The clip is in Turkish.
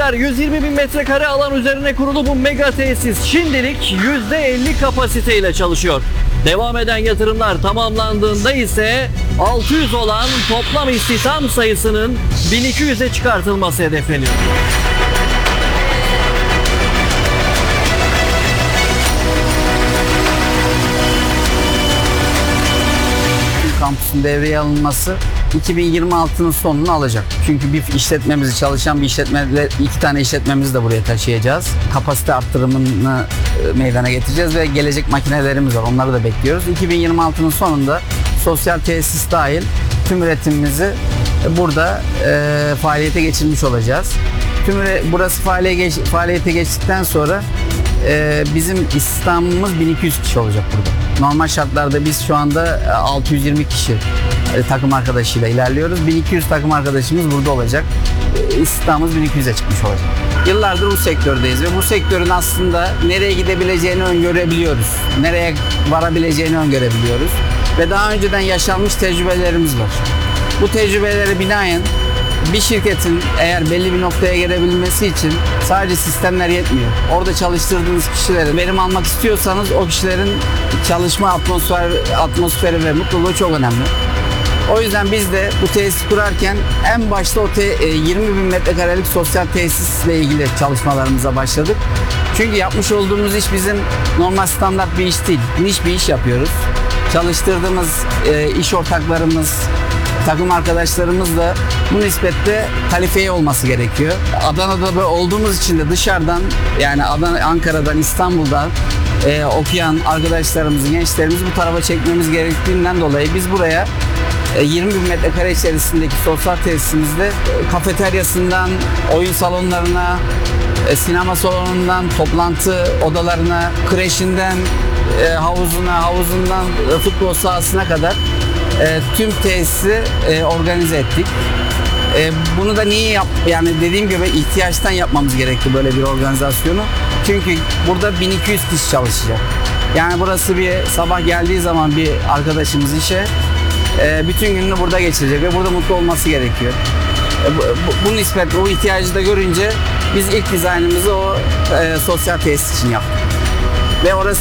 tekrar 120 bin metrekare alan üzerine kurulu bu mega tesis şimdilik %50 kapasiteyle çalışıyor. Devam eden yatırımlar tamamlandığında ise 600 olan toplam istihdam sayısının 1200'e çıkartılması hedefleniyor. Kampüsün devreye alınması 2026'nın sonunu alacak. Çünkü bir işletmemizi, çalışan bir işletmeyle 2 tane işletmemizi de buraya taşıyacağız. Kapasite arttırımını meydana getireceğiz ve gelecek makinelerimiz var. Onları da bekliyoruz. 2026'nın sonunda sosyal tesis dahil tüm üretimimizi burada faaliyete geçirmiş olacağız. Burası faaliyete geçtikten sonra bizim istihdamımız 1200 kişi olacak burada. Normal şartlarda biz şu anda 620 kişi takım arkadaşıyla ilerliyoruz. 1200 takım arkadaşımız burada olacak. İstihdamımız 1200'e çıkmış olacak. Yıllardır bu sektördeyiz ve bu sektörün aslında nereye gidebileceğini öngörebiliyoruz. Nereye varabileceğini öngörebiliyoruz. Ve daha önceden yaşanmış tecrübelerimiz var. Bu tecrübelere binaen bir şirketin eğer belli bir noktaya gelebilmesi için sadece sistemler yetmiyor. Orada çalıştırdığınız kişilerin verim almak istiyorsanız o kişilerin çalışma atmosferi ve mutluluğu çok önemli. O yüzden biz de bu tesisi kurarken en başta 20 bin metrekarelik sosyal tesisle ilgili çalışmalarımıza başladık. Çünkü yapmış olduğumuz iş bizim normal standart bir iş değil. Niş bir iş yapıyoruz. Çalıştırdığımız iş ortaklarımız, takım arkadaşlarımız da bu nispette kalifiye olması gerekiyor. Adana'da olduğumuz için de dışarıdan, yani Ankara'dan, İstanbul'dan okuyan arkadaşlarımızı, gençlerimizi bu tarafa çekmemiz gerektiğinden dolayı biz buraya 20 bin metrekare içerisindeki sosyal tesisimizde kafeteryasından, oyun salonlarına, sinema salonundan, toplantı odalarına, kreşinden, havuzundan futbol sahasına kadar tüm tesisi organize ettik. Bunu da niye yani dediğim gibi ihtiyaçtan yapmamız gerekti böyle bir organizasyonu. Çünkü burada 1200 kişi çalışacak. Yani burası bir sabah geldiği zaman bir arkadaşımız işe bütün gününü burada geçirecek ve burada mutlu olması gerekiyor. Bu nispetle o ihtiyacı da görünce biz ilk dizaynımızı o sosyal tesis için yaptık. Ve orası